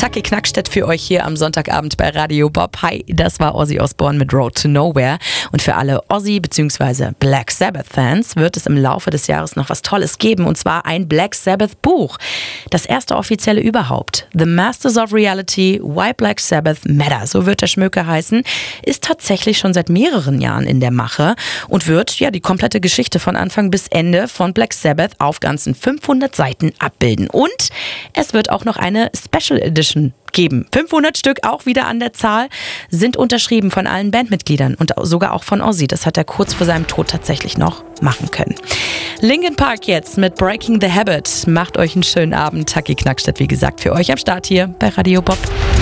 Taki Knackstedt für euch hier am Sonntagabend bei Radio Bob. Hi, das war Ozzy Osbourne mit Road to Nowhere. Und für alle Ozzy bzw. Black Sabbath Fans wird es im Laufe des Jahres noch was Tolles geben. Und zwar ein Black Sabbath Buch. Das erste offizielle überhaupt. The Masters of Reality, Why Black Sabbath Matter. So wird der Schmöker heißen. Ist tatsächlich schon seit mehreren Jahren in der Mache. Und wird die komplette Geschichte von Anfang bis Ende von Black Sabbath auf ganzen 500 Seiten abbilden. Und es wird auch noch eine Special Edition geben. 500 Stück, auch wieder an der Zahl, sind unterschrieben von allen Bandmitgliedern und sogar auch von Ozzy. Das hat er kurz vor seinem Tod tatsächlich noch machen können. Linkin Park jetzt mit Breaking the Habit. Macht euch einen schönen Abend. Taki Knackstedt, wie gesagt, für euch am Start hier bei Radio Bob.